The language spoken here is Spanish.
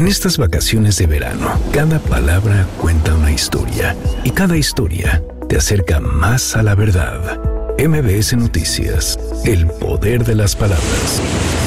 En estas vacaciones de verano, cada palabra cuenta una historia y cada historia te acerca más a la verdad. MBS Noticias, el poder de las palabras.